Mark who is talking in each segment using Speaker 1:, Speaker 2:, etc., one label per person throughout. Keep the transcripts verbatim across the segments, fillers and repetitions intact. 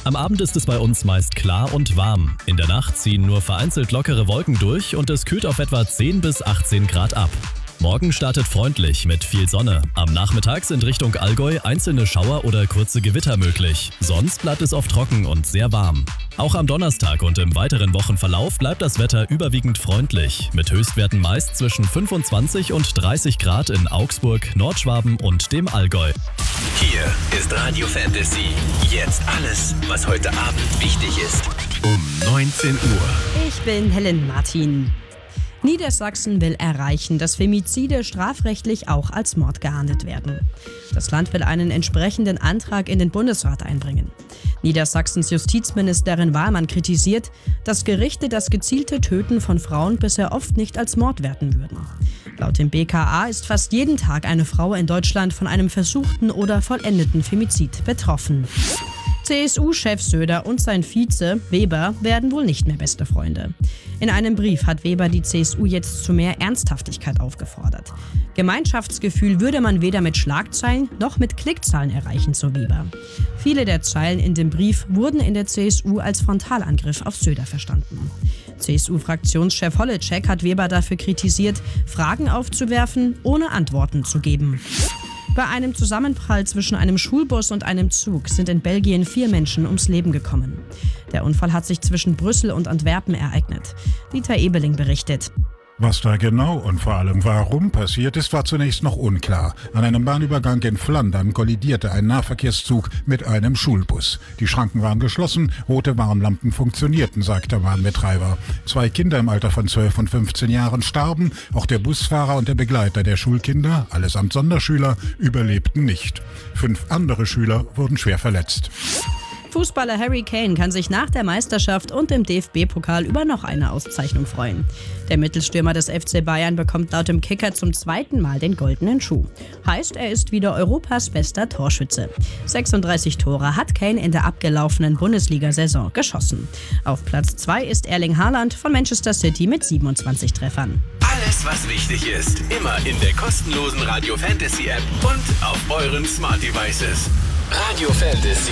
Speaker 1: Am Abend ist es bei uns meist klar und warm. In der Nacht ziehen nur vereinzelt lockere Wolken durch und es kühlt auf etwa zehn bis achtzehn Grad ab. Morgen startet freundlich mit viel Sonne. Am Nachmittag sind Richtung Allgäu einzelne Schauer oder kurze Gewitter möglich. Sonst bleibt es oft trocken und sehr warm. Auch am Donnerstag und im weiteren Wochenverlauf bleibt das Wetter überwiegend freundlich, mit Höchstwerten meist zwischen fünfundzwanzig und dreißig Grad in Augsburg, Nordschwaben und dem Allgäu.
Speaker 2: Hier ist Radio Fantasy. Jetzt alles, was heute Abend wichtig ist. Um neunzehn Uhr.
Speaker 3: Ich bin Helen Martin. Niedersachsen will erreichen, dass Femizide strafrechtlich auch als Mord geahndet werden. Das Land will einen entsprechenden Antrag in den Bundesrat einbringen. Niedersachsens Justizministerin Wahlmann kritisiert, dass Gerichte das gezielte Töten von Frauen bisher oft nicht als Mord werten würden. Laut dem B K A ist fast jeden Tag eine Frau in Deutschland von einem versuchten oder vollendeten Femizid betroffen. C S U-Chef Söder und sein Vize Weber werden wohl nicht mehr beste Freunde. In einem Brief hat Weber die C S U jetzt zu mehr Ernsthaftigkeit aufgefordert. Gemeinschaftsgefühl würde man weder mit Schlagzeilen noch mit Klickzahlen erreichen, so Weber. Viele der Zeilen in dem Brief wurden in der C S U als Frontalangriff auf Söder verstanden. C S U-Fraktionschef Holleczek hat Weber dafür kritisiert, Fragen aufzuwerfen, ohne Antworten zu geben. Bei einem Zusammenprall zwischen einem Schulbus und einem Zug sind in Belgien vier Menschen ums Leben gekommen. Der Unfall hat sich zwischen Brüssel und Antwerpen ereignet. Dieter Ebeling berichtet.
Speaker 4: Was da genau und vor allem warum passiert ist, war zunächst noch unklar. An einem Bahnübergang in Flandern kollidierte ein Nahverkehrszug mit einem Schulbus. Die Schranken waren geschlossen, rote Warnlampen funktionierten, sagt der Bahnbetreiber. Zwei Kinder im Alter von zwölf und fünfzehn Jahren starben, auch der Busfahrer und der Begleiter der Schulkinder, allesamt Sonderschüler, überlebten nicht. Fünf andere Schüler wurden schwer verletzt.
Speaker 3: Fußballer Harry Kane kann sich nach der Meisterschaft und dem D F B-Pokal über noch eine Auszeichnung freuen. Der Mittelstürmer des F C Bayern bekommt laut dem Kicker zum zweiten Mal den goldenen Schuh. Heißt, er ist wieder Europas bester Torschütze. sechsunddreißig Tore hat Kane in der abgelaufenen Bundesliga-Saison geschossen. Auf Platz zwei ist Erling Haaland von Manchester City mit siebenundzwanzig Treffern.
Speaker 2: Alles, was wichtig ist, immer in der kostenlosen Radio Fantasy App und auf euren Smart Devices. Radio Fantasy.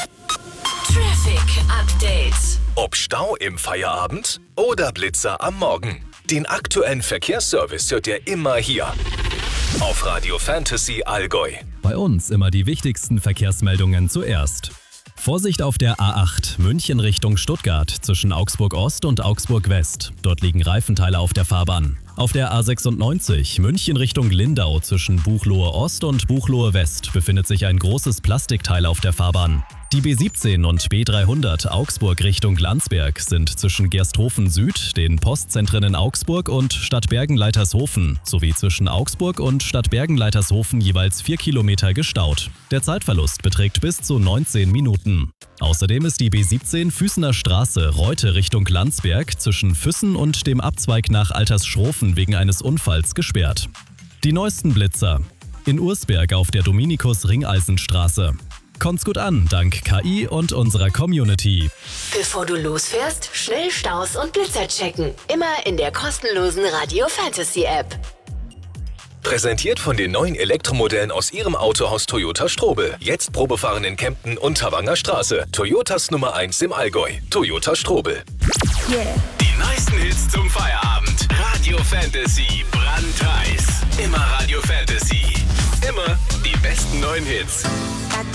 Speaker 5: Traffic Update.
Speaker 2: Ob Stau im Feierabend oder Blitzer am Morgen. Den aktuellen Verkehrsservice hört ihr immer hier auf Radio Fantasy Allgäu.
Speaker 1: Bei uns immer die wichtigsten Verkehrsmeldungen zuerst. Vorsicht auf der A acht, München Richtung Stuttgart, zwischen Augsburg Ost und Augsburg West. Dort liegen Reifenteile auf der Fahrbahn. Auf der A sechsundneunzig, München Richtung Lindau, zwischen Buchloe Ost und Buchloe West, befindet sich ein großes Plastikteil auf der Fahrbahn. Die B siebzehn und B dreihundert Augsburg Richtung Landsberg sind zwischen Gersthofen Süd, den Postzentren in Augsburg und Stadtbergen-Leitershofen sowie zwischen Augsburg und Stadtbergen-Leitershofen jeweils vier Kilometer gestaut. Der Zeitverlust beträgt bis zu neunzehn Minuten. Außerdem ist die B siebzehn Füßener Straße Reute Richtung Landsberg zwischen Füssen und dem Abzweig nach Altersschrofen wegen eines Unfalls gesperrt. Die neuesten Blitzer. In Ursberg auf der Dominikus-Ringeisenstraße. Kommt's gut an, dank K I und unserer Community.
Speaker 5: Bevor du losfährst, schnell Staus und Blitzer checken. Immer in der kostenlosen Radio Fantasy App.
Speaker 2: Präsentiert von den neuen Elektromodellen aus Ihrem Autohaus Toyota Strobel. Jetzt Probefahren in Kempten und Thawanger Straße. Toyotas Nummer eins im Allgäu. Toyota Strobel.
Speaker 3: Yeah.
Speaker 2: Die neuesten Hits zum Feierabend. Radio Fantasy, brandheiß. Immer Radio Fantasy. Immer die besten neuen Hits.
Speaker 6: Got